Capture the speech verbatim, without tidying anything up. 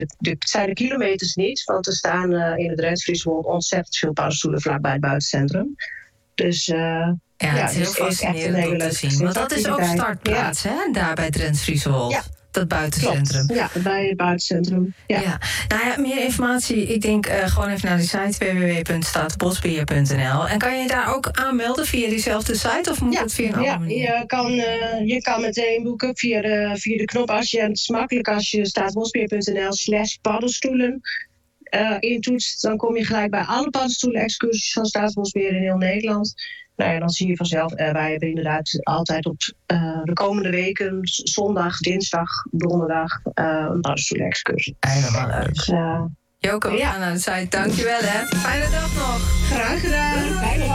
de, de, het zijn de kilometers niet, want er staan uh, in het Drents-Friesland ontzettend veel paddenstoelen vlakbij het buitencentrum. Dus uh, ja, ja, het is heel dus fascinerend om te zien. Want dat is ook startplaats, ja. hè? Daar bij Drents-Friesland. Ja. Dat buitencentrum. Klopt. Ja, bij het buitencentrum. Ja. Ja. Nou ja, meer informatie. Ik denk uh, gewoon even naar de site w w w punt staatsbosbeheer punt n l. En kan je daar ook aanmelden via diezelfde site? Of moet ja, het via een andere ja, manier? Je kan, uh, je kan meteen boeken via de, via de knop. Als je, het is makkelijk als je staatsbosbeheer punt n l slash paddenstoelen uh, intoetst. Dan kom je gelijk bij alle paddenstoelen-excursies van Staatsbosbeheer in heel Nederland. Nou ja, dan zie je vanzelf, uh, wij hebben inderdaad altijd op uh, de komende weken, zondag, dinsdag, donderdag, uh, een paddenstoelen-excursie. Helemaal leuk. Dus, uh, Joko, we ja. gaan naar de site. Dankjewel, hè. Fijne dag nog. Graag gedaan.